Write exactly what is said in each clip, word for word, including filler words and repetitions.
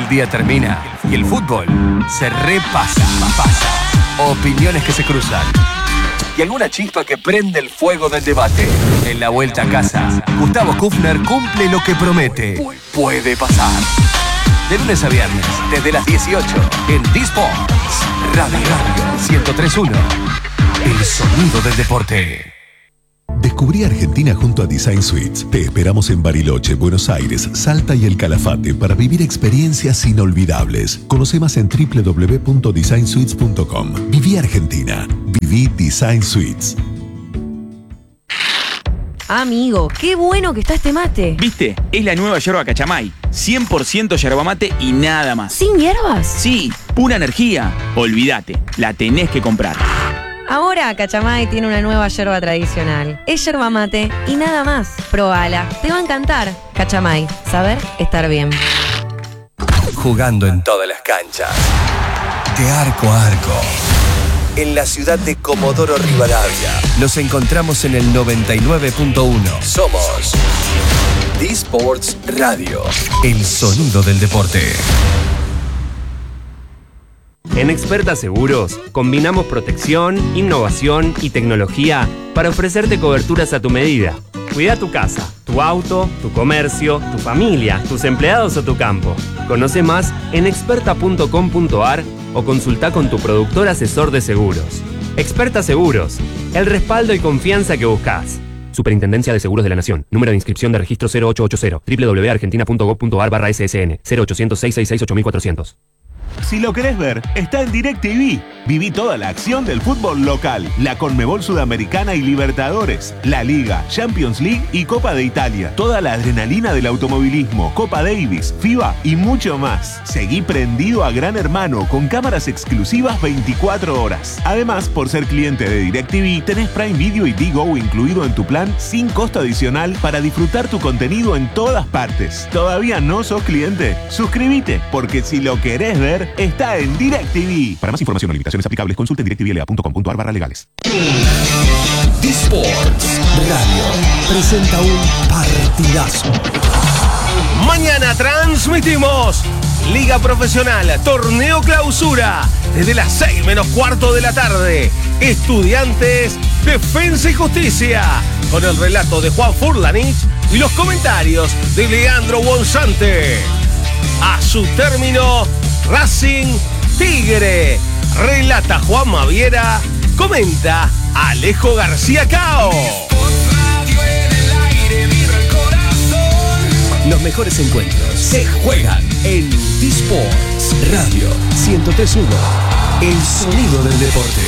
día termina y el fútbol se repasa. Pasa. Opiniones que se cruzan. Y alguna chispa que prende el fuego del debate. En la vuelta a casa, Gustavo Kufner cumple lo que promete. Puede pasar. De lunes a viernes, desde las dieciocho, en D-Sports Radio ciento tres punto uno. El sonido del deporte. Descubrí Argentina junto a Design Suites. Te esperamos en Bariloche, Buenos Aires, Salta y El Calafate para vivir experiencias inolvidables. Conoce más en doble u doble u doble u punto design suites punto com. Viví Argentina. Viví Design Suites. Amigo, qué bueno que está este mate. ¿Viste? Es la nueva yerba Cachamay. cien por ciento yerba mate y nada más. ¿Sin hierbas? Sí, pura energía. Olvídate, la tenés que comprar. Ahora Cachamay tiene una nueva yerba tradicional. Es yerba mate y nada más. Probala, te va a encantar. Cachamay, saber estar bien. Jugando en todas las canchas. De arco a arco. En la ciudad de Comodoro Rivadavia. Nos encontramos en el noventa y nueve punto uno. Somos D-Sports Radio. El sonido del deporte. En Experta Seguros, combinamos protección, innovación y tecnología para ofrecerte coberturas a tu medida. Cuida tu casa, tu auto, tu comercio, tu familia, tus empleados o tu campo. Conoce más en experta punto com punto a r o consulta con tu productor asesor de seguros. Experta Seguros, el respaldo y confianza que buscas. Superintendencia de Seguros de la Nación. Número de inscripción de registro cero ocho ocho cero. doble u doble u doble u punto argentina punto gob punto a r barra S S N. cero ochocientos, seiscientos sesenta y seis, ocho mil cuatrocientos. Si lo querés ver, está en DirecTV. Viví toda la acción del fútbol local, la Conmebol Sudamericana y Libertadores, la Liga, Champions League y Copa de Italia. Toda la adrenalina del automovilismo, Copa Davis, FIBA y mucho más. Seguí prendido a Gran Hermano con cámaras exclusivas veinticuatro horas. Además, por ser cliente de DirecTV, tenés Prime Video y Digo incluido en tu plan sin costo adicional para disfrutar tu contenido en todas partes. ¿Todavía no sos cliente? Suscríbete, porque si lo querés ver, está en DirecTV. Para más información o limitaciones aplicables, consulte directvla punto com punto a r barra legales. D-Sports Radio presenta un partidazo. Mañana transmitimos Liga Profesional, Torneo Clausura, desde las seis menos cuarto de la tarde. Estudiantes, Defensa y Justicia, con el relato de Juan Furlanich y los comentarios de Leandro Bonsante. A su término, Racing Tigre. Relata Juan Maviera. Comenta Alejo García Cao. Los mejores encuentros se juegan en D-Sports Radio ciento tres punto uno. El sonido del deporte.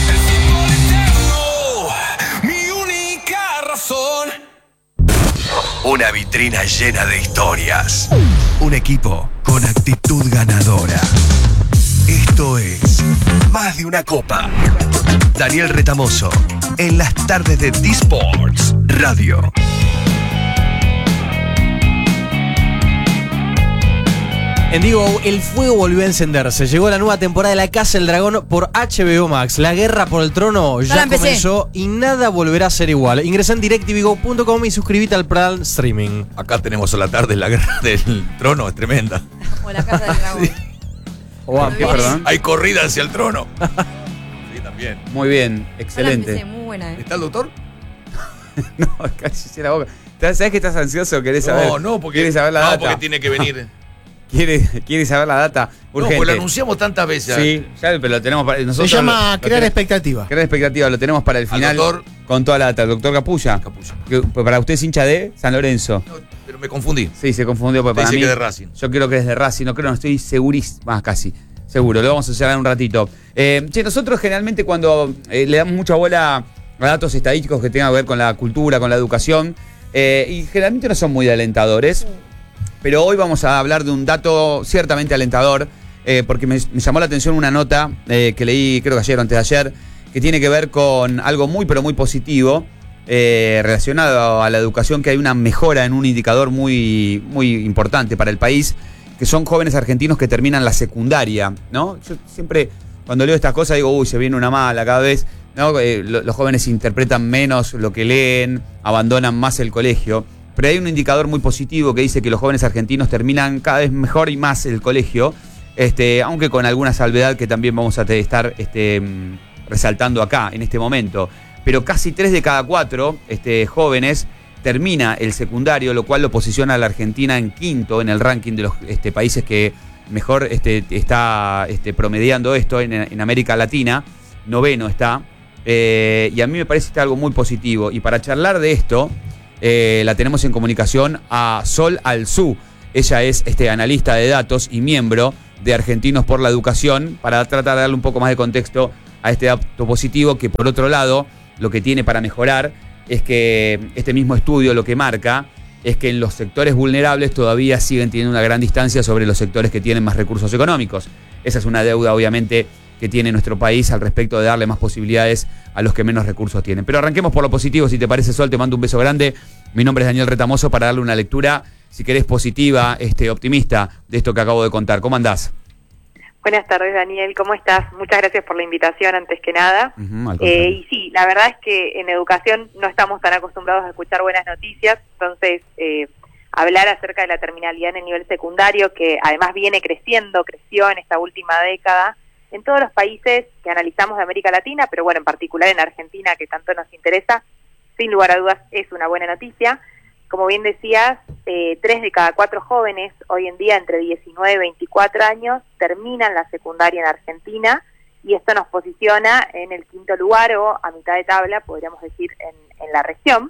Mi única razón. Una vitrina llena de historias. Un equipo con actitud ganadora. Esto es Más de una Copa. Daniel Retamoso, en las tardes de D-Sports Radio. En Digo, el fuego volvió a encenderse. Llegó la nueva temporada de La Casa del Dragón por H B O Max. La guerra por el trono ya, ya comenzó y nada volverá a ser igual. Ingresa en directv go punto com y suscríbete al plan streaming. Acá tenemos a la tarde la guerra del trono, es tremenda. O La Casa del Dragón. Sí. Oh, ¿qué, perdón? Hay corrida hacia el trono. Sí, también. Muy bien, excelente. Empecé, muy buena, ¿eh? ¿Está el doctor? No, cállese la boca. ¿Sabes que estás ansioso? ¿Querés no, saber? No, no, porque, ¿Quieres saber la no, data? porque tiene que venir. ¿Quiere, quiere saber la data? Urgente. No, pues lo anunciamos tantas veces. Sí, ya, pero lo tenemos para nosotros. Se llama lo, crear lo expectativa. Crear expectativa, lo tenemos para el final. Al doctor, con toda la data. El doctor Capulla. Capulla. Que, pues para usted es hincha de San Lorenzo. No, pero me confundí. Sí, se confundió. Pues para dice mí, que de Racing. Yo creo que es de Racing. No creo, no estoy segurísimo. Más casi. Seguro, lo vamos a hacer en un ratito. Eh, che, nosotros generalmente cuando eh, le damos mucha bola a datos estadísticos que tengan que ver con la cultura, con la educación, eh, y generalmente no son muy alentadores, pero hoy vamos a hablar de un dato ciertamente alentador, eh, porque me, me llamó la atención una nota eh, que leí, creo que ayer o antes de ayer, que tiene que ver con algo muy, pero muy positivo, eh, relacionado a la educación, que hay una mejora en un indicador muy, muy importante para el país, que son jóvenes argentinos que terminan la secundaria, ¿no? Yo siempre, cuando leo estas cosas, digo, uy, se viene una mala cada vez, ¿no? Eh, lo, los jóvenes interpretan menos lo que leen, abandonan más el colegio. pero hay un indicador muy positivo que dice que los jóvenes argentinos terminan cada vez mejor y más el colegio, este, aunque con alguna salvedad que también vamos a estar este, resaltando acá en este momento. Pero casi tres de cada cuatro este, jóvenes termina el secundario, lo cual lo posiciona a la Argentina en quinto en el ranking de los este, países que mejor este, está este, promediando esto en, en América Latina. Noveno está. Eh, y a mí me parece que es algo muy positivo. Y para charlar de esto, eh, la tenemos en comunicación a Sol Alzú. Ella es este, analista de datos y miembro de Argentinos por la Educación, para tratar de darle un poco más de contexto a este dato positivo, que por otro lado, lo que tiene para mejorar es que este mismo estudio lo que marca es que en los sectores vulnerables todavía siguen teniendo una gran distancia sobre los sectores que tienen más recursos económicos. Esa es una deuda, obviamente, que tiene nuestro país al respecto de darle más posibilidades a los que menos recursos tienen. Pero arranquemos por lo positivo, si te parece, Sol, te mando un beso grande. Mi nombre es Daniel Retamoso, para darle una lectura, si querés, positiva, este, optimista de esto que acabo de contar. ¿Cómo andás? Buenas tardes, Daniel, ¿cómo estás? Muchas gracias por la invitación, antes que nada. Uh-huh, eh, y sí, la verdad es que en educación no estamos tan acostumbrados a escuchar buenas noticias, entonces eh, hablar acerca de la terminalidad en el nivel secundario, que además viene creciendo, creció en esta última década, en todos los países que analizamos de América Latina, pero bueno, en particular en Argentina, que tanto nos interesa, sin lugar a dudas es una buena noticia. Como bien decías, eh, tres de cada cuatro jóvenes hoy en día entre diecinueve y veinticuatro años terminan la secundaria en Argentina, y esto nos posiciona en el quinto lugar o a mitad de tabla, podríamos decir, en, en la región.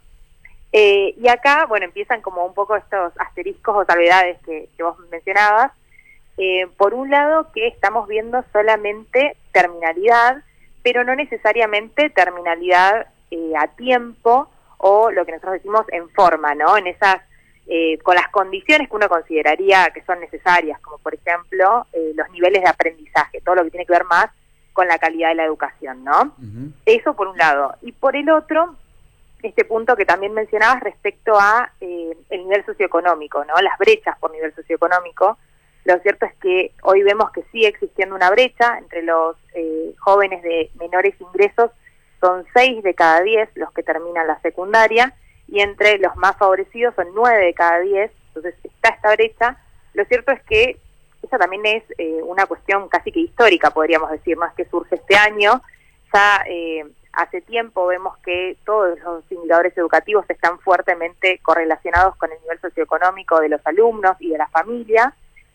Eh, y acá, bueno, empiezan como un poco estos asteriscos o salvedades que, que vos mencionabas. Eh, por un lado, que estamos viendo solamente terminalidad, pero no necesariamente terminalidad eh, a tiempo, o lo que nosotros decimos en forma, ¿no? En esas, eh, con las condiciones que uno consideraría que son necesarias, como por ejemplo eh, los niveles de aprendizaje, todo lo que tiene que ver más con la calidad de la educación, ¿no? Uh-huh. Eso por un lado. Y por el otro, este punto que también mencionabas respecto a eh, el nivel socioeconómico, ¿no? Las brechas por nivel socioeconómico. Lo cierto es que hoy vemos que sigue existiendo una brecha entre los eh, jóvenes de menores ingresos. Son seis de cada diez los que terminan la secundaria, y entre los más favorecidos son nueve de cada diez, entonces está esta brecha. Lo cierto es que esa también es eh, una cuestión casi que histórica, podríamos decir, no es que surge este año, ya eh, hace tiempo vemos que todos los indicadores educativos están fuertemente correlacionados con el nivel socioeconómico de los alumnos y de la familia.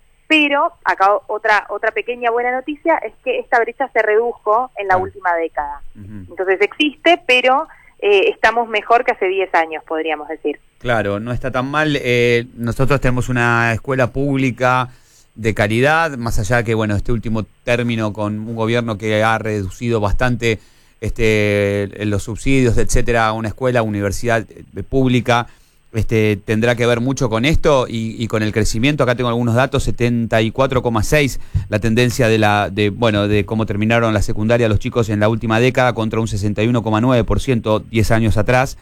Pero acá otra otra pequeña buena noticia es que esta brecha se redujo en la uh-huh. última década. Uh-huh. Entonces existe, pero eh, estamos mejor que hace diez años, podríamos decir. Claro, no está tan mal. Eh, nosotros tenemos una escuela pública de calidad, más allá de que, bueno, este último término con un gobierno que ha reducido bastante este los subsidios, etcétera, una escuela, universidad pública, Este, tendrá que ver mucho con esto y, y con el crecimiento. Acá tengo algunos datos: setenta y cuatro coma seis la tendencia de la de bueno de cómo terminaron la secundaria los chicos en la última década, contra un sesenta y uno coma nueve por ciento diez años atrás,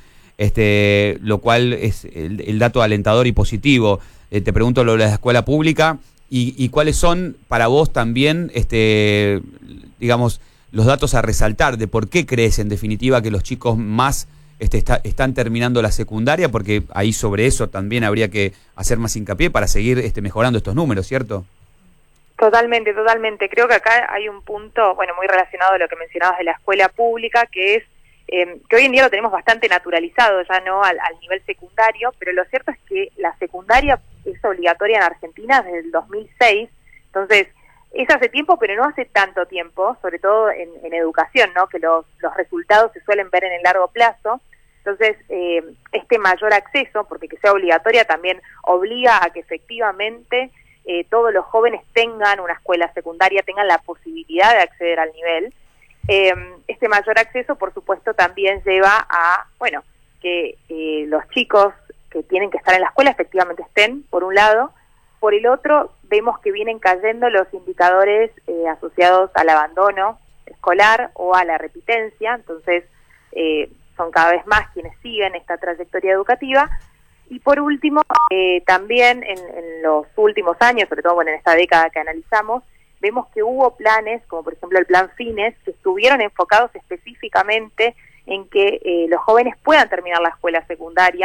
este lo cual es el, el dato alentador y positivo. Eh, te pregunto lo de la escuela pública y, y cuáles son para vos también, este digamos, los datos a resaltar de por qué crees en definitiva que los chicos más Este, está, están terminando la secundaria, porque ahí sobre eso también habría que hacer más hincapié para seguir este, mejorando estos números, ¿cierto? Totalmente, totalmente. Creo que acá hay un punto, bueno, muy relacionado a lo que mencionabas de la escuela pública, que es eh, que hoy en día lo tenemos bastante naturalizado, ya no al, al nivel secundario, pero lo cierto es que la secundaria es obligatoria en Argentina desde el dos mil seis, entonces es hace tiempo, pero no hace tanto tiempo, sobre todo en, en educación, ¿no? Que los, los resultados se suelen ver en el largo plazo. Entonces, eh, este mayor acceso, porque que sea obligatoria, también obliga a que efectivamente eh, todos los jóvenes tengan una escuela secundaria, tengan la posibilidad de acceder al nivel. Eh, este mayor acceso, por supuesto, también lleva a, bueno, que eh, los chicos que tienen que estar en la escuela efectivamente estén, por un lado. Por el otro, vemos que vienen cayendo los indicadores eh, asociados al abandono escolar o a la repitencia, entonces eh, son cada vez más quienes siguen esta trayectoria educativa. Y por último, eh, también en, en los últimos años, sobre todo bueno, en esta década que analizamos, vemos que hubo planes, como por ejemplo el Plan Fines, que estuvieron enfocados específicamente en que eh, los jóvenes puedan terminar la escuela secundaria.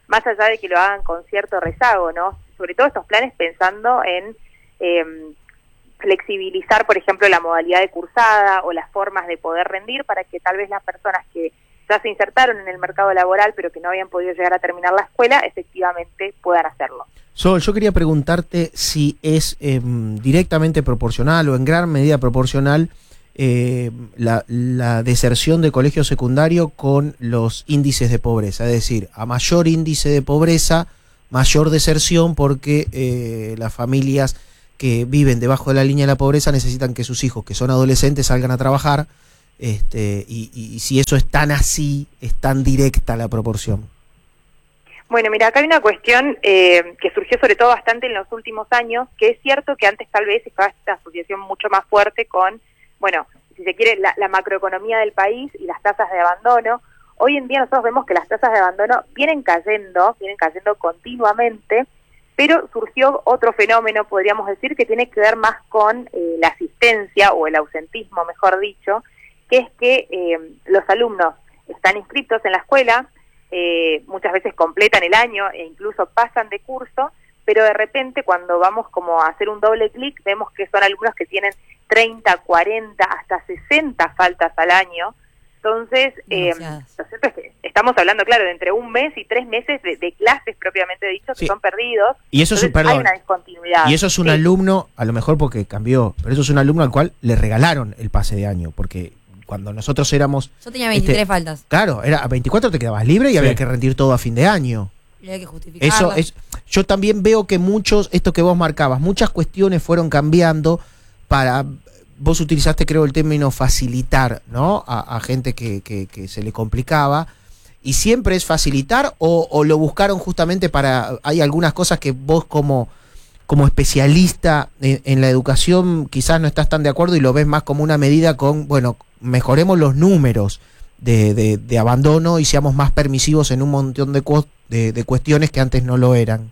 más allá de que lo hagan con cierto rezago, ¿no? Sobre todo estos planes pensando en eh, flexibilizar, por ejemplo, la modalidad de cursada o las formas de poder rendir para que tal vez las personas que ya se insertaron en el mercado laboral pero que no habían podido llegar a terminar la escuela, efectivamente puedan hacerlo. Sol, yo quería preguntarte si es eh, directamente proporcional o en gran medida proporcional eh, la, la deserción de colegio secundario con los índices de pobreza. Es decir, a mayor índice de pobreza, mayor deserción, porque eh, las familias que viven debajo de la línea de la pobreza necesitan que sus hijos, que son adolescentes, salgan a trabajar. Este, y, y, y si eso es tan así, es tan directa la proporción. Bueno, mira, acá hay una cuestión eh, que surgió sobre todo bastante en los últimos años, que es cierto que antes tal vez estaba esta asociación mucho más fuerte con, bueno, si se quiere, la, la macroeconomía del país y las tasas de abandono. Hoy en día nosotros vemos que las tasas de abandono vienen cayendo, vienen cayendo continuamente, pero surgió otro fenómeno, podríamos decir, que tiene que ver más con eh, la asistencia o el ausentismo, mejor dicho, que es que eh, los alumnos están inscritos en la escuela, eh, muchas veces completan el año e incluso pasan de curso, pero de repente cuando vamos como a hacer un doble clic vemos que son alumnos que tienen treinta, cuarenta, hasta sesenta faltas al año. Entonces, eh, lo cierto es que estamos hablando, claro, de entre un mes y tres meses de, de clases propiamente dicho, que sí, son perdidos. Y eso es un, perdón, hay una discontinuidad. Y eso es un sí. alumno, a lo mejor porque cambió, pero eso es un alumno al cual le regalaron el pase de año, porque cuando nosotros éramos... Yo tenía veintitrés este, faltas. Claro, era a veinticuatro te quedabas libre y sí, había que rendir todo a fin de año. Y había que justificarlo. Eso es, yo también veo que muchos, esto que vos marcabas, muchas cuestiones fueron cambiando para... Vos utilizaste, creo, el término facilitar, ¿no? A, a gente que, que, que se le complicaba. ¿Y siempre es facilitar o, o lo buscaron justamente para... Hay algunas cosas que vos como... como especialista en, en la educación quizás no estás tan de acuerdo y lo ves más como una medida con, bueno, mejoremos los números de, de, de abandono y seamos más permisivos en un montón de, cu de, de cuestiones que antes no lo eran?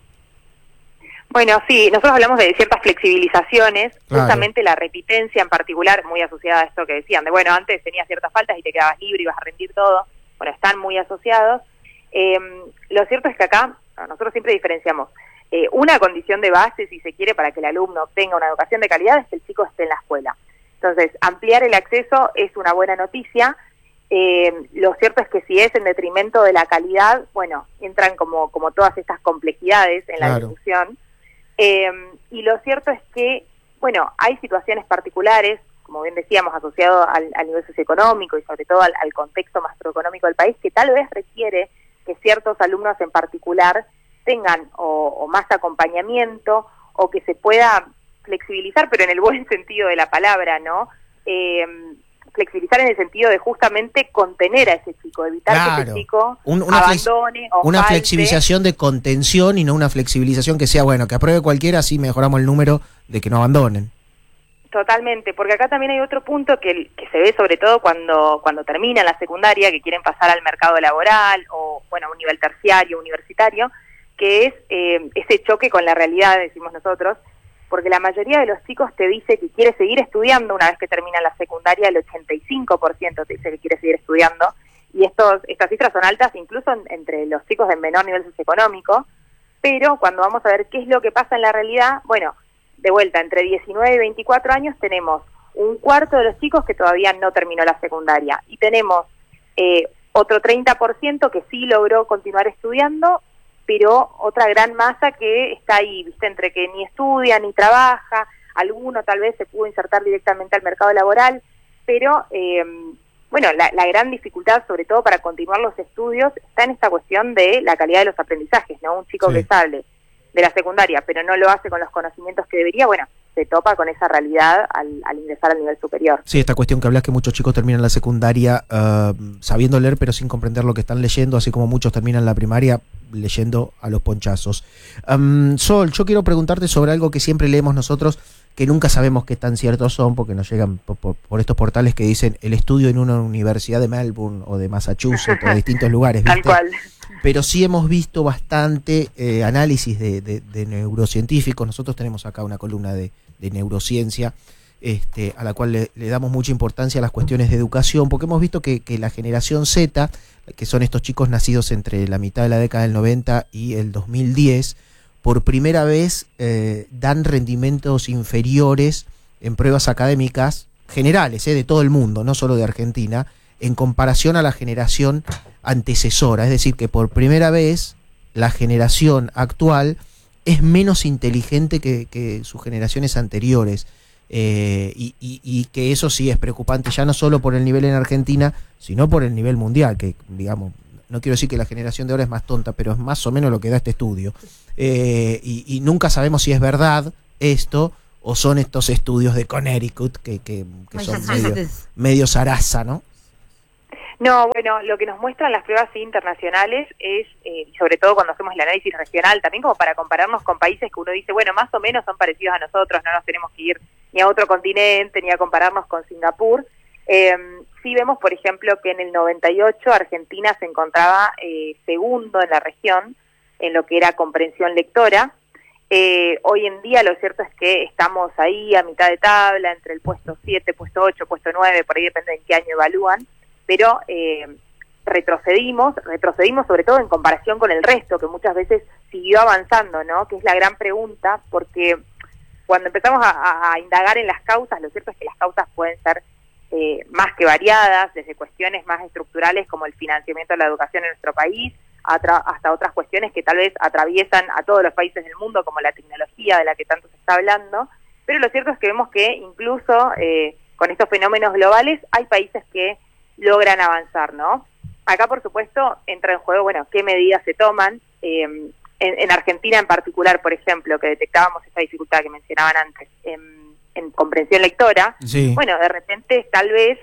Bueno, sí, nosotros hablamos de ciertas flexibilizaciones, claro, justamente la repitencia en particular, muy asociada a esto que decían, de bueno, antes tenías ciertas faltas y te quedabas libre, ibas a rendir todo, bueno, están muy asociados. Eh, lo cierto es que acá nosotros siempre diferenciamos. Eh, una condición de base, si se quiere, para que el alumno obtenga una educación de calidad es que el chico esté en la escuela. Entonces, ampliar el acceso es una buena noticia. Eh, lo cierto es que si es en detrimento de la calidad, bueno, entran como, como todas estas complejidades en claro, la discusión. Eh, y lo cierto es que, bueno, hay situaciones particulares, como bien decíamos, asociado al, al nivel socioeconómico y sobre todo al, al contexto macroeconómico del país, que tal vez requiere que ciertos alumnos en particular tengan o, o más acompañamiento o que se pueda flexibilizar, pero en el buen sentido de la palabra, ¿no? Eh, flexibilizar en el sentido de justamente contener a ese chico, evitar claro, que ese chico un, una abandone o una falte. Flexibilización de contención y no una flexibilización que sea, bueno, que apruebe cualquiera, así mejoramos el número de que no abandonen. Totalmente, porque acá también hay otro punto que, que se ve sobre todo cuando, cuando terminan la secundaria, que quieren pasar al mercado laboral o, bueno, a un nivel terciario, universitario, que es eh, ese choque con la realidad, decimos nosotros, porque la mayoría de los chicos te dice que quiere seguir estudiando una vez que termina la secundaria, el ochenta y cinco por ciento te dice que quiere seguir estudiando, y estos estas cifras son altas incluso en, entre los chicos de menor nivel socioeconómico, pero cuando vamos a ver qué es lo que pasa en la realidad, bueno, de vuelta, entre diecinueve y veinticuatro años tenemos un cuarto de los chicos que todavía no terminó la secundaria, y tenemos eh, otro treinta por ciento que sí logró continuar estudiando, pero otra gran masa que está ahí, viste, entre que ni estudia ni trabaja, alguno tal vez se pudo insertar directamente al mercado laboral, pero eh, bueno, la, la gran dificultad, sobre todo para continuar los estudios, está en esta cuestión de la calidad de los aprendizajes, ¿no? Un chico sí, que sale de la secundaria, pero no lo hace con los conocimientos que debería, bueno, se topa con esa realidad al, al ingresar al nivel superior. Sí, esta cuestión que hablas, que muchos chicos terminan la secundaria uh, sabiendo leer pero sin comprender lo que están leyendo, así como muchos terminan la primaria leyendo a los ponchazos. Um, Sol, yo quiero preguntarte sobre algo que siempre leemos nosotros, que nunca sabemos qué tan ciertos son, porque nos llegan por, por, por estos portales que dicen el estudio en una universidad de Melbourne o de Massachusetts o de distintos lugares, ¿viste? Tal cual. Pero sí hemos visto bastante eh, análisis de, de, de neurocientíficos. Nosotros tenemos acá una columna de, de neurociencia este, a la cual le, le damos mucha importancia a las cuestiones de educación, porque hemos visto que, que la generación Z, que son estos chicos nacidos entre la mitad de la década del noventa y el dos mil diez, por primera vez eh, dan rendimientos inferiores en pruebas académicas generales, eh, de todo el mundo, no solo de Argentina, en comparación a la generación antecesora. Es decir, que por primera vez la generación actual es menos inteligente que, que sus generaciones anteriores. Eh, y, y, y que eso sí es preocupante, ya no solo por el nivel en Argentina, sino por el nivel mundial, que digamos, no quiero decir que la generación de ahora es más tonta, pero es más o menos lo que da este estudio. Eh, y, y nunca sabemos si es verdad esto o son estos estudios de Connecticut que, que, que son medio, medio zaraza, ¿no? No, bueno, lo que nos muestran las pruebas internacionales es, eh, sobre todo cuando hacemos el análisis regional, también como para compararnos con países que uno dice, bueno, más o menos son parecidos a nosotros, no nos tenemos que ir ni a otro continente, ni a compararnos con Singapur. Eh, sí vemos, por ejemplo, que en el noventa y ocho Argentina se encontraba eh, segundo en la región en lo que era comprensión lectora. Eh, hoy en día lo cierto es que estamos ahí a mitad de tabla, entre el puesto siete, puesto ocho, puesto nueve, por ahí depende en qué año evalúan, pero eh, retrocedimos, retrocedimos sobre todo en comparación con el resto, que muchas veces siguió avanzando, ¿no? Que es la gran pregunta, porque cuando empezamos a, a, a indagar en las causas, lo cierto es que las causas pueden ser eh, más que variadas, desde cuestiones más estructurales como el financiamiento de la educación en nuestro país, hasta otras cuestiones que tal vez atraviesan a todos los países del mundo, como la tecnología de la que tanto se está hablando, pero lo cierto es que vemos que incluso eh, con estos fenómenos globales hay países que logran avanzar, ¿no? Acá, por supuesto, entra en juego, bueno, qué medidas se toman. Eh, en, en Argentina en particular, por ejemplo, que detectábamos esta dificultad que mencionaban antes, en, en comprensión lectora, sí. Bueno, de repente tal vez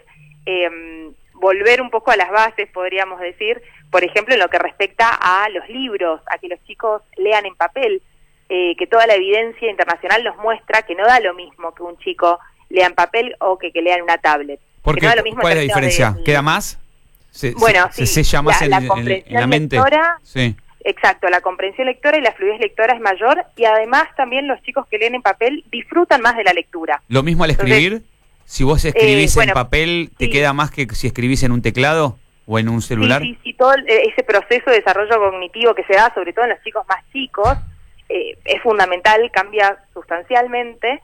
eh, volver un poco a las bases, podríamos decir, por ejemplo, en lo que respecta a los libros, a que los chicos lean en papel, eh, que toda la evidencia internacional nos muestra que no da lo mismo que un chico lea en papel o que, que lea en una tablet. ¿Por qué? No da lo mismo. ¿Cuál es la diferencia? De, ¿Queda más? Se, bueno, se, sí, se sella más la, en, la en, en la mente. Lectora, sí. Exacto, la comprensión lectora y la fluidez lectora es mayor, y además también los chicos que leen en papel disfrutan más de la lectura. ¿Lo mismo al escribir? Entonces, si vos escribís eh, bueno, en papel, ¿te sí. queda más que si escribís en un teclado o en un celular? Sí, sí, sí, todo ese proceso de desarrollo cognitivo que se da, sobre todo en los chicos más chicos, eh, es fundamental, cambia sustancialmente.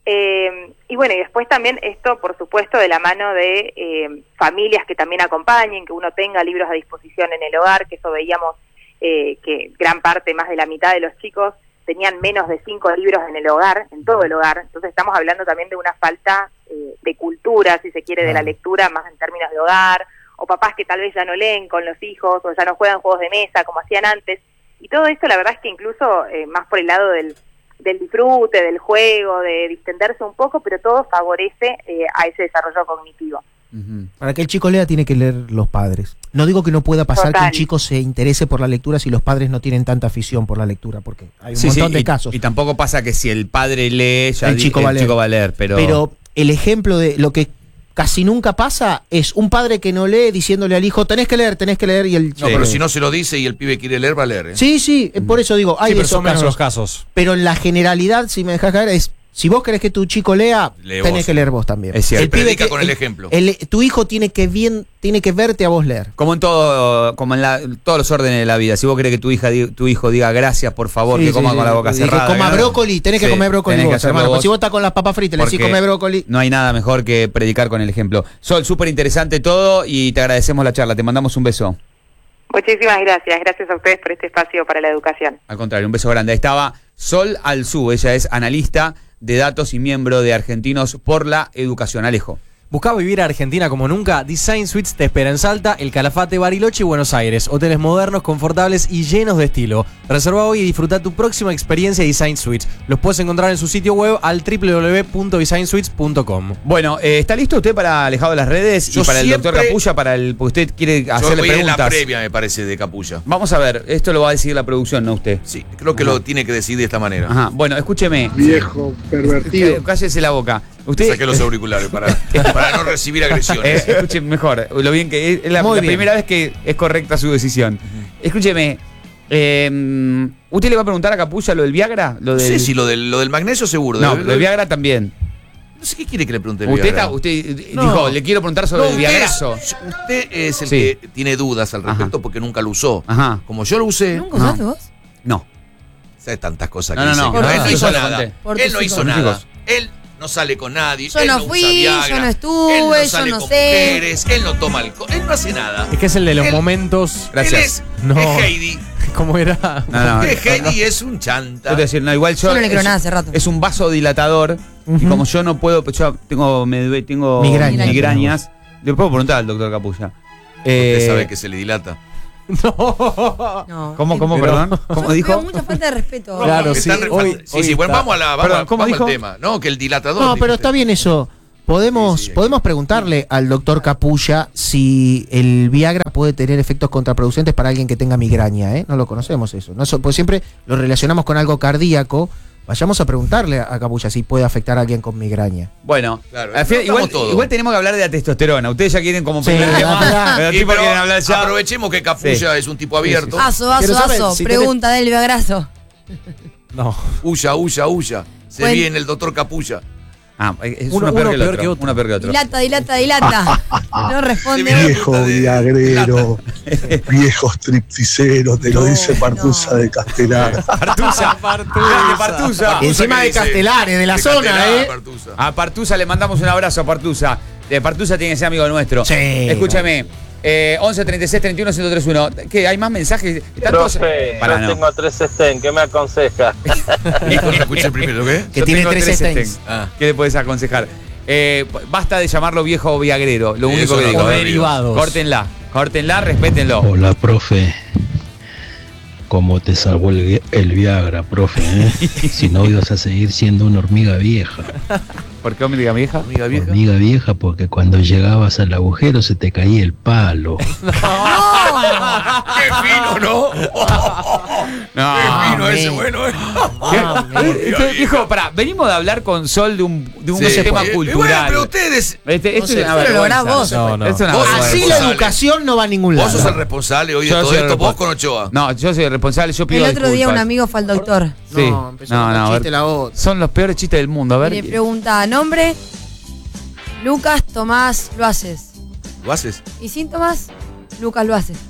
Eh, y bueno, y después también esto, por supuesto, de la mano de eh, familias que también acompañen, que uno tenga libros a disposición en el hogar, que eso veíamos eh, que gran parte, más de la mitad de los chicos tenían menos de cinco libros en el hogar, en todo el hogar. Entonces estamos hablando también de una falta eh, de cultura, si se quiere, de la lectura, más en términos de hogar, o papás que tal vez ya no leen con los hijos, o ya no juegan juegos de mesa como hacían antes. Y todo esto, la verdad es que incluso eh, más por el lado del del disfrute, del juego, de distenderse un poco, pero todo favorece eh, a ese desarrollo cognitivo. Uh-huh. Para que el chico lea tiene que leer los padres. No digo que no pueda pasar Total. que un chico se interese por la lectura si los padres no tienen tanta afición por la lectura, porque hay un sí, montón sí, de y, casos. Y tampoco pasa que si el padre lee, ya el, chico, el va a leer. chico va a leer, pero... Pero el ejemplo de lo que casi nunca pasa es un padre que no lee diciéndole al hijo, tenés que leer, tenés que leer, y el No, pero si no se lo dice y el pibe quiere leer, va a leer, ¿eh? Sí, sí, por eso digo, hay sí, pero esos son menos casos. los casos. Pero en la generalidad, si me dejas caer, es si vos querés que tu chico lea, Lee tenés vos. que leer vos también. Es cierto. El pibe Predica que- con el ejemplo. el- tu hijo tiene que bien, tiene que verte a vos leer. Como en todo, como en la, todos los órdenes de la vida. Si vos querés que tu hija di- tu hijo diga gracias, por favor, Sí, que coma sí, con sí. la boca Que cerrada. coma ¿no? brócoli, tenés que Sí, comer brócoli tenés que vos, hacerlo hermano. vos. Pues si vos estás con las papas fritas, le decís Porque come brócoli. No hay nada mejor que predicar con el ejemplo. Sol, súper interesante todo y te agradecemos la charla. Te mandamos un beso. Muchísimas gracias, gracias a ustedes por este espacio para la educación. Al contrario, un beso grande. Ahí estaba Sol Alzú, ella es analista de datos y miembro de Argentinos por la Educación. Alejo. Busca vivir a Argentina como nunca. Design Suites te espera en Salta, El Calafate, Bariloche y Buenos Aires. Hoteles modernos, confortables y llenos de estilo. Reserva hoy y disfruta tu próxima experiencia Design Suites. Los puedes encontrar en su sitio web al doble u doble u doble u punto design suites punto com. Bueno, eh, ¿está listo usted para Alejado de las Redes Yo y para el siempre- doctor Capulla? Para el, porque usted quiere Yo hacerle voy en la preguntas. previa, me parece, de Capulla. Vamos a ver, esto lo va a decidir la producción, no usted. Sí, creo que Ajá. lo tiene que decidir de esta manera. Ajá, bueno, escúcheme. Viejo pervertido. Cá- Cállese la boca. Usted, Saqué los auriculares para, para no recibir agresiones. Eh, escuche mejor, lo bien que es la, Muy la bien. primera vez que es correcta su decisión. Escúcheme, eh, ¿usted le va a preguntar a Capulla lo del Viagra? Lo del, Sí, sí, lo del, lo del magnesio seguro. No, Del- lo del Viagra también. No sé qué quiere que le pregunte el Usted, Viagra. está, usted No. dijo, le quiero preguntar sobre No, el usted Viagrazo. es, usted es el Sí. que tiene dudas al respecto porque nunca lo usó. Ajá. Como yo lo usé. ¿Nunca usaste vos? No. Sabe tantas cosas No, que no, dice no. que Por Él no tus hizo hijos. nada. Por Él tus no hizo hijos. nada. Hijos. Él no sale con nadie. Yo él no no fui, usa Viagra, yo no él estuve, no yo sale no con sé. mujeres, él no toma alcohol, él no hace nada. Es que es el de los Él- momentos. Gracias. Él es, No. es Heidi. ¿Cómo era? No, no. Es Heidi es un chanta. Yo te decir, no, igual yo. Yo no le creo es, nada hace rato. Es un vasodilatador. Y como yo no puedo, yo tengo, me, due- tengo Migraña. migrañas. Le puedo preguntar al doctor Capulla. Usted Eh, sabe que se le dilata. No. No. ¿Cómo, cómo, Pero- perdón? ¿Cómo Yo dijo? veo mucha falta de respeto. Claro, Que sí. está re- Hoy, sí, hoy sí, bueno, está- vamos, a la, vamos, Perdón, ¿cómo vamos dijo? al tema. No, que el dilatador. No, dijo pero usted. está bien eso. Podemos, Sí, sí. podemos preguntarle al doctor Capulla si el Viagra puede tener efectos contraproducentes para alguien que tenga migraña, ¿eh? No lo conocemos eso. No, so- pues siempre lo relacionamos con algo cardíaco. Vayamos a preguntarle a Capulla si puede afectar a alguien con migraña. Bueno, Claro, al final, igual, preguntamos todo. igual tenemos que hablar de la testosterona. Ustedes ya quieren como Sí, primer la tema. verdad. Pero Y tipo pero quieren hablar ya. aprovechemos que Capulla es un tipo abierto. Aso, Quiero aso, saber aso. si Pregunta del Viagrazo. No. Huya, huya, huya. Se Bueno. viene el doctor Capulla. Ah, es Uno- uno, peor, uno que el peor otro, que otro. Uno peor que otro. Dilata, dilata, dilata. No responde. Se Viejo de- viagrero, viejo stripticero, te lo No, dice Partusa no. de Castelar. Partusa. Grande Partusa. Encima que de dice- Castelares, de la de zona, Castelar, ¿eh? Partusa. A Partusa le mandamos un abrazo a Partusa. Eh, Partusa tiene que ser amigo nuestro. Sí. Escúchame. Eh, once treinta y seis treinta y uno ciento treinta y uno. ¿Qué? ¿Hay más mensajes? ¿Están todos- Profe, Para, yo no. tengo tres Sten, ¿qué me aconseja? Hijo, no escuché primero, ¿qué? Que Yo tiene tengo tres tres stents. stents. Ah. ¿Qué le puedes aconsejar? Eh, basta de llamarlo viejo viagrero. Lo único Eso que no, digo. o derivados. Córtenla. Córtenla, respétenlo. Hola, profe. ¿Cómo te salvó el, el Viagra, profe? ¿eh? Si no, ibas a seguir siendo una hormiga vieja. ¿Por qué hormiga vieja? Amiga vieja. Hormiga vieja porque cuando llegabas al agujero se te caía el palo. ¡Qué fino, ¿no? No. ¡Qué fino ese, men. bueno! eh. ¿Qué? Este, Dijo, pará, venimos de hablar con Sol de un, de un Sí, tema eh, cultural. Bueno, pero ustedes. Este, esto sé, es una eso lo lográs vergüenza. vos. No, no. Es una Vos vergüenza. Así la responsable. educación no va a ningún lado. Vos sos el responsable hoy de Yo todo soy el esto, vos respons- con Ochoa. No, yo soy el responsable, yo pido El otro día un disculpas. amigo fue al doctor Sí. No, empezó No, con no, a ver. chiste la otra. Son los peores chistes del mundo. A y ver. le pregunta nombre. Lucas Tomás lo haces. ¿Lo haces? ¿Y síntomas? Lucas lo haces.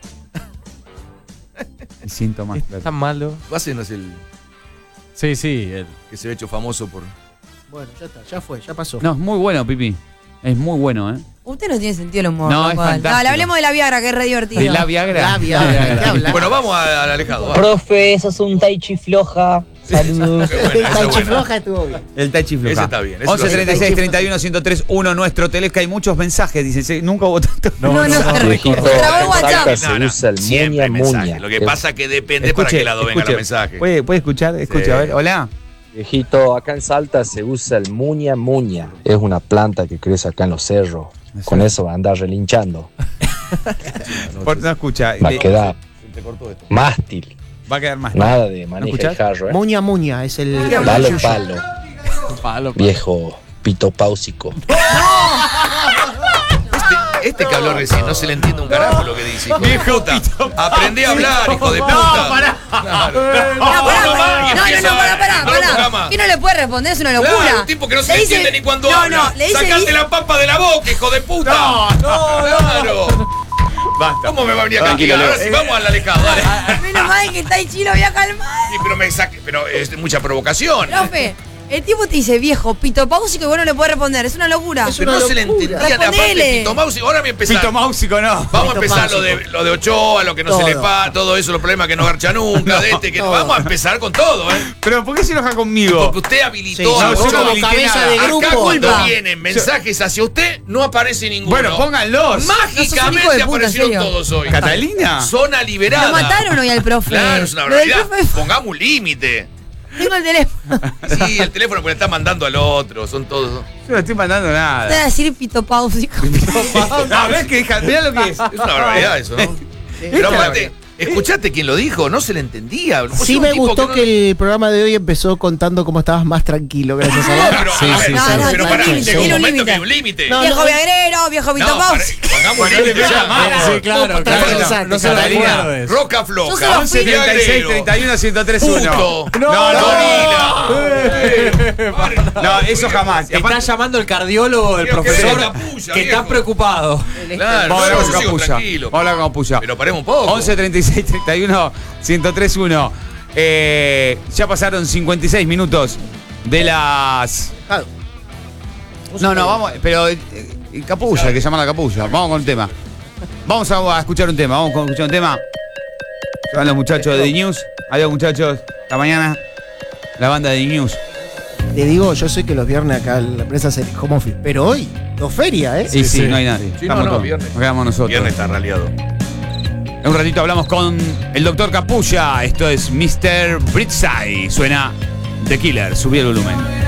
El síntoma. Es tan malo. ¿Lo haces no es el Sí, sí. el- que se ha hecho famoso por. Bueno, ya está, ya fue, ya pasó. No, es muy bueno, Pipi. Es muy bueno, ¿eh? Usted no tiene sentido el humor. No, es Juan. fantástico. Dale, hablemos de la Viagra, que es re divertido. De la Viagra. La Viagra, ¿qué habla? Bueno, vamos a- al alejado. va. Profe, sos un tai chi floja. Saludos. Qué buena, esa Está es buena. chifloja, estuvo bien. El Tai Chi Floja. Ese está bien, ese once lo- treinta y seis treinta y uno ciento tres uno nuestro teléfono, que hay muchos mensajes. Dice, sí, nunca hubo tanto. No, no, no, no, se Viejito, Se trabó el en WhatsApp. Salta se usa el siempre muña hay mensaje. muña. Lo que pasa que depende para qué lado vengan los mensajes. ¿Puede, puede escuchar? Escucha, Sí. a ver. Hola. Viejito, acá en Salta se usa el muña muña. Es una planta que crece acá en los cerros. Con eso va a andar relinchando. Por- no escucha. Va a Le- quedar Te cortó esto. mástil. va a quedar más. Nada de maneja escuchás? el jarro, ¿eh? Muña Muña es el. Dale palo, Palo, viejo pitopáusico. Este, este que habló recién no se le entiende un carajo lo que dice. Hijo de puta. Aprendí a hablar, hijo de puta. No, pará. Claro. No, pará, No, pará. y No, no, empieza, no, pará, pará, no lo ponga pará. más. ¿Qué no le puede responder? Es una locura. Claro, un tipo que no se Le le dice- entiende ni cuando no, habla. No, le dice. Sacate la papa de la boca, hijo de puta. No, no, Claro. Basta. ¿Cómo me va a venir a Tranquilo, castigar? Ahora Leo. sí, vamos al alejado, dale. Menos mal que Tai Chi lo voy a calmar. Sí, pero me saque, pero es mucha provocación. Profe, el tipo te dice viejo, pitopáusico y vos no le podés responder. Es una locura. Pero no se le entendía de aparte Respondele. Pito Mouse. Ahora voy a empezar. Pito Máusico, no. Vamos a empezar lo de, lo de Ochoa, lo que no se le Todo. pasa, todo eso, los problemas que no garcha nunca, de este, que todo. vamos a empezar con todo, ¿eh? Pero ¿por qué se enoja conmigo? Porque usted habilitó Sí, a no, los yo chicos. como cabeza de Acá grupo. cuando Culpa. vienen mensajes hacia usted, no aparece ninguno. Bueno, pónganlos. No sos un hijo Mágicamente de puta, aparecieron en serio. todos hoy. ¿Catalina? Zona liberada. Lo mataron hoy al profe. Claro, es una Lo del barbaridad. profe- Pongamos un límite. Tengo el teléfono. Sí, el teléfono que le está mandando al otro, son todos. Yo no estoy mandando Voy a nada. decir pitopáusico. A ver, que hija, mirá lo que es. Es una barbaridad eso, ¿no? Pero aparte, ¿Escuchaste quién lo dijo? No se le entendía. Vos sos Sí un me tipo gustó no- que, el programa de hoy empezó contando cómo estabas más tranquilo, gracias a Dios. Pero, Sí, a ver, sí, No, sí. no, pero tiene pará, un límite, llega un tiene un momento que hay límite. un límite. No, Viejo viagrero, viejo Vito No, para- Paus. pongamos límite ya, vamos. Sí, claro, No, claro. no, No se lo Catalina. recuerdes. Roca Yo floja. se lo once treinta y seis treinta y uno ciento tres uno. Puto. No, no, Gorila. no, eso jamás. Y Está aparte- llamando el cardiólogo del Viejo, profesor que capulla, que está viejo. preocupado. Claro, Vamos a hablar no, con yo sigo Capulla. tranquilo. Vamos a hablar con Capulla. Pero paremos un poco. once treinta y seis treinta y uno ciento tres uno. Eh, ya pasaron cincuenta y seis minutos de las. Ah, No, no, vamos. Pero. eh, eh, Capulla, hay que llamar a la Capulla. Vamos con el tema. Vamos a, a escuchar un tema. Vamos a escuchar un tema. Se van los muchachos de D-News. Adiós, muchachos. Hasta mañana. La banda de D-News. Te digo, yo sé que los viernes acá la empresa hace home office, pero hoy, no feria, ¿eh? Sí, sí, no hay nadie. Sí, no, Estamos no, todos. viernes. Nos quedamos nosotros. Viernes está raleado. En un ratito hablamos con el doctor Capulla. Esto es mister Britside. Suena The Killer. Subí el volumen.